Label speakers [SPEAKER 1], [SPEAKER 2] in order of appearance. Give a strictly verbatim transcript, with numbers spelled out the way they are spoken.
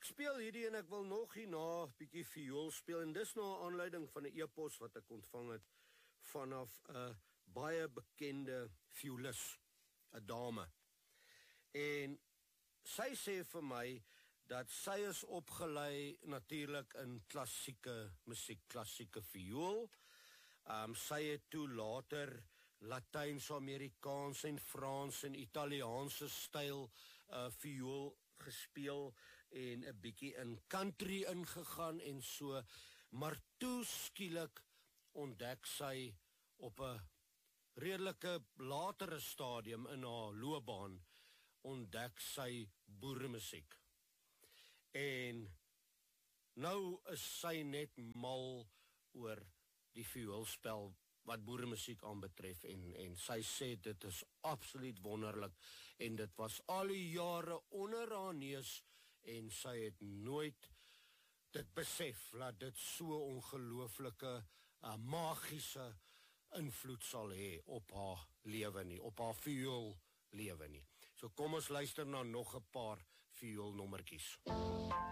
[SPEAKER 1] ek speel hierdie en ek wil nog hierna 'n bietjie viool speel en dis nou 'n aanleiding van 'n e-pos wat ek ontvang het vanaf 'n baie bekende violis, 'n dame. En sy sê vir my dat sy is opgelei natuurlik in klassieke musiek, klassieke viool. Um, sy het toe later Latyns-Amerikaans en Frans en Italiaanse styl uh, viool gespeel en 'n bietjie in country ingegaan en so, maar toe skielik ontdek sy op 'n redelike latere stadium in haar loopbaan ontdek sy boeremusiek. En nou is sy net mal oor die vioolspel wat boeremusiek aanbetref en en sy sê dit is absoluut wonderlik en dit was al die jare onder haar neus en sy het nooit dit besef dat dit so ongelooflike uh, magiese invloed sal hê op haar lewe nie, op haar viool lewe nie. So kom ons luister na nog 'n paar vioolnommertjies.